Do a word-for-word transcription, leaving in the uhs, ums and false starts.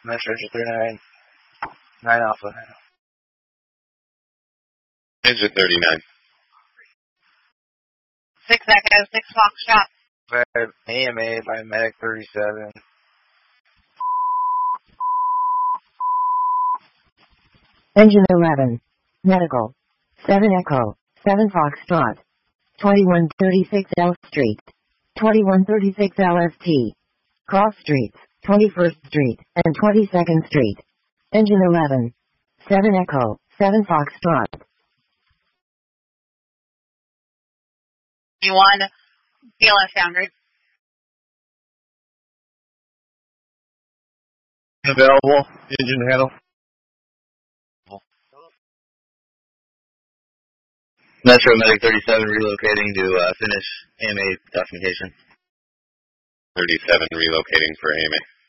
Metro three nine, nine Alpha. Engine thirty-nine. six Echo, six Foxtrot. five A M A by Medic thirty-seven. Engine eleven. Medical. seven Echo, seven Foxtrot. twenty-one thirty-six L Street. twenty-one thirty-six L S T. Cross Streets, twenty-first Street, and twenty-second Street. Engine eleven. seven Echo, seven Foxtrot. You won B L S Foundry. Available. Engine handle. Metro Medic thirty-seven relocating to uh, finish A M A documentation. thirty-seven relocating for A M A.